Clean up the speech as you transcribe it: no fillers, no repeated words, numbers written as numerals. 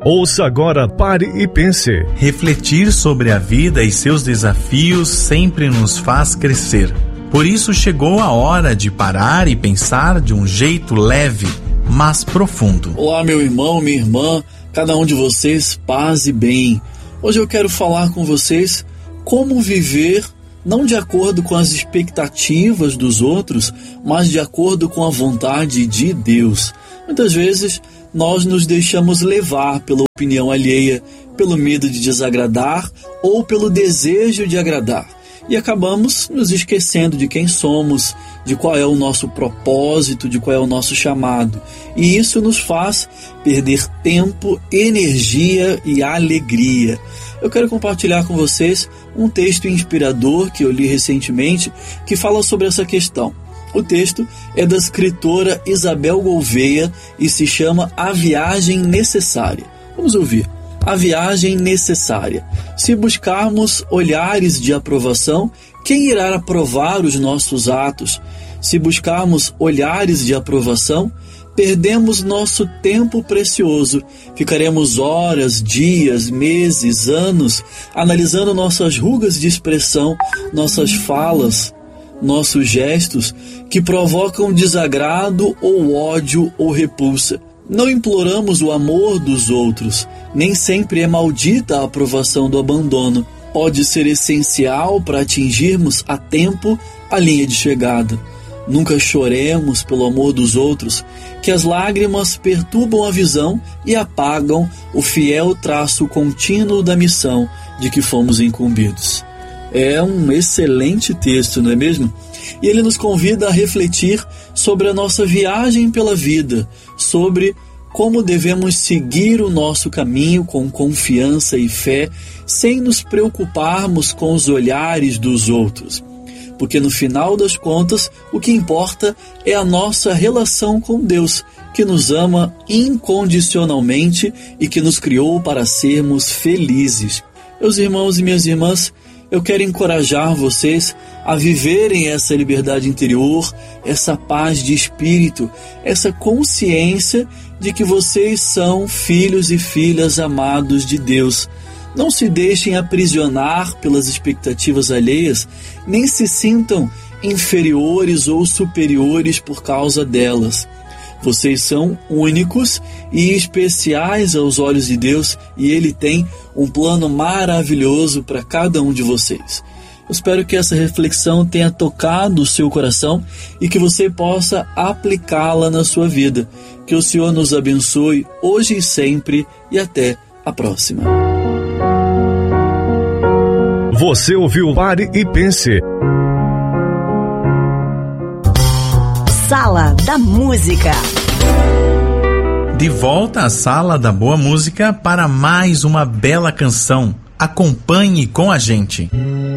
Ouça agora Pare e Pense. Refletir sobre a vida e seus desafios sempre nos faz crescer. Por isso chegou a hora de parar e pensar de um jeito leve, mas profundo. Olá, meu irmão, minha irmã, cada um de vocês, paz e bem. Hoje eu quero falar com vocês como viver não de acordo com as expectativas dos outros, mas de acordo com a vontade de Deus. Muitas vezes nós nos deixamos levar pela opinião alheia, pelo medo de desagradar ou pelo desejo de agradar. E acabamos nos esquecendo de quem somos, de qual é o nosso propósito, de qual é o nosso chamado. E isso nos faz perder tempo, energia e alegria. Eu quero compartilhar com vocês um texto inspirador que eu li recentemente, que fala sobre essa questão. O texto é da escritora Isabel Gouveia e se chama A Viagem Necessária. Vamos ouvir. A viagem necessária. Se buscarmos olhares de aprovação, quem irá aprovar os nossos atos? Se buscarmos olhares de aprovação, perdemos nosso tempo precioso. Ficaremos horas, dias, meses, anos, analisando nossas rugas de expressão, nossas falas, nossos gestos, que provocam desagrado ou ódio ou repulsa. Não imploramos o amor dos outros, nem sempre é maldita a aprovação do abandono. Pode ser essencial para atingirmos a tempo a linha de chegada. Nunca choremos pelo amor dos outros, que as lágrimas perturbam a visão e apagam o fiel traço contínuo da missão de que fomos incumbidos. É um excelente texto, não é mesmo? E ele nos convida a refletir sobre a nossa viagem pela vida, sobre como devemos seguir o nosso caminho com confiança e fé, sem nos preocuparmos com os olhares dos outros. Porque no final das contas, o que importa é a nossa relação com Deus, que nos ama incondicionalmente e que nos criou para sermos felizes. Meus irmãos e minhas irmãs, eu quero encorajar vocês a viverem essa liberdade interior, essa paz de espírito, essa consciência de que vocês são filhos e filhas amados de Deus. Não se deixem aprisionar pelas expectativas alheias, nem se sintam inferiores ou superiores por causa delas. Vocês são únicos e especiais aos olhos de Deus e Ele tem um plano maravilhoso para cada um de vocês. Eu espero que essa reflexão tenha tocado o seu coração e que você possa aplicá-la na sua vida. Que o Senhor nos abençoe hoje e sempre e até a próxima. Você ouviu Pare e Pense. Sala da Música. De volta à Sala da Boa Música para mais uma bela canção. Acompanhe com a gente.